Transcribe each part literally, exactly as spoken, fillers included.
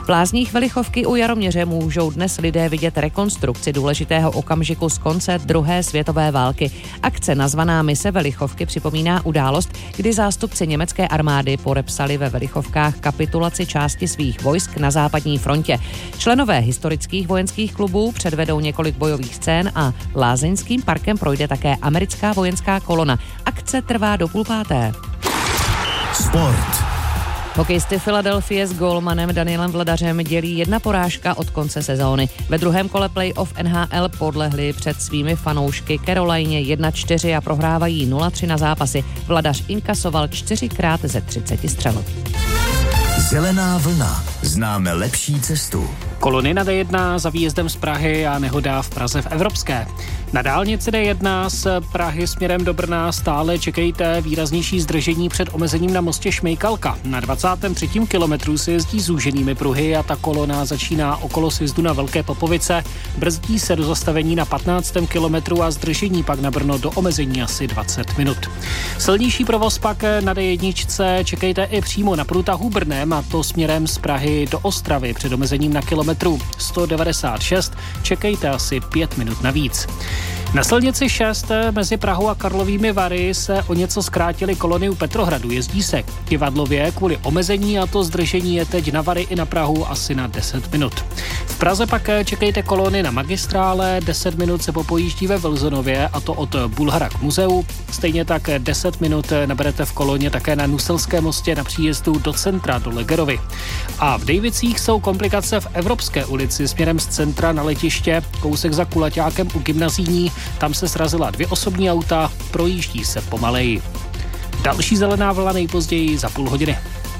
V lázních Velichovky u Jaroměře můžou dnes lidé vidět rekonstrukci důležitého okamžiku z konce druhé světové války. Akce nazvaná Mise Velichovky připomíná událost, kdy zástupci německé armády podepsali ve Velichovkách kapitulaci části svých vojsk na západní frontě. Členové historických vojenských klubů předvedou několik bojových scén a lázeňským parkem projde také americká vojenská kolona. Akce trvá do půl páté. Sport. Hokejisty Filadelfie s gólmanem Danielem Vladařem dělí jedna porážka od konce sezóny. Ve druhém kole playoff N H L podlehli před svými fanoušky Carolině jedna čtyři a prohrávají nula tři na zápasy. Vladař inkasoval čtyřikrát ze třiceti střel. Zelená vlna. Známe lepší cestu. Kolony na D jedna za výjezdem z Prahy a nehoda v Praze v Evropské. Na dálnici D jedna z Prahy směrem do Brna stále čekejte výraznější zdržení před omezením na mostě Šmejkalka. Na dvacátém třetím kilometru se jezdí zúženými pruhy a ta kolona začíná okolo sjezdu na Velké Popovice. Brzdí se do zastavení na patnáctém kilometru a zdržení pak na Brno do omezení asi dvacet minut. Silnější provoz pak na D jedna čekejte i přímo na průtahu Brnem, a to směrem z Prahy do Ostravy před omezením na kilometru sto devadesát šest. Čekejte asi pět minut navíc. Na silnici šest mezi Prahou a Karlovými Vary se o něco zkrátily kolony u Petrohradu. Jezdí se k Kivadlově kvůli omezení a to zdržení je teď na Vary i na Prahu asi na deset minut. V Praze pak čekejte kolony na magistrále, deset minut se popojíždí ve Vilzonově a to od Bulhara k muzeu. Stejně tak deset minut naberete v koloně také na Nuselském mostě na příjezdu do centra do Legerovy. A v Dejvicích jsou komplikace v Evropské ulici směrem z centra na letiště, kousek za Kulaťákem u Gymnazijní. Tam se srazila dvě osobní auta, projíždí se pomaleji. Další zelená vlna nejpozději za půl hodiny.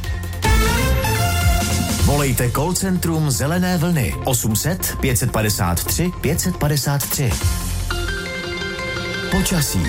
Volejte call centrum Zelené vlny osm set pět padesát tři pět padesát tři. Počasí.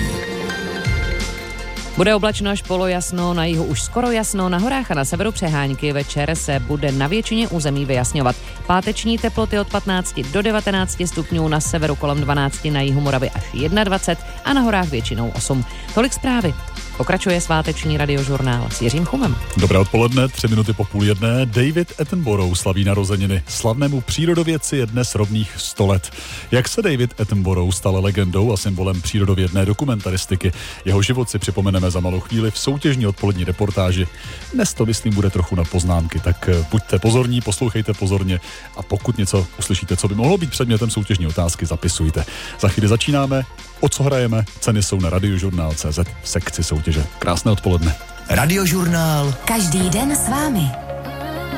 Bude oblačno až polojasno, na jihu už skoro jasno, na horách a na severu přehánky. Večer se bude na většině území vyjasňovat. Páteční teploty od patnácti do devatenácti stupňů, na severu kolem dvanácti, na jihu Moravy až dvacet jedna a na horách většinou osm. Tolik zprávy. Pokračuje sváteční radiožurnál s Jiřím Chumem. Dobré odpoledne, tři minuty po půl jedné. David Attenborough slaví narozeniny. Slavnému přírodovědci je dnes rovných sto let. Jak se David Attenborough stal legendou a symbolem přírodovědné dokumentaristiky? Jeho život si připomeneme za malou chvíli v soutěžní odpolední reportáži. Dnes to, myslím, bude trochu na poznámky, tak buďte pozorní, poslouchejte pozorně a pokud něco uslyšíte, co by mohlo být předmětem soutěžní otázky, zapisujte. Za chvíli začínáme. O co hrajeme? Ceny jsou na radiožurnál tečka cé zet v sekci soutěže. Krásné odpoledne. Radiožurnál. Každý den s vámi.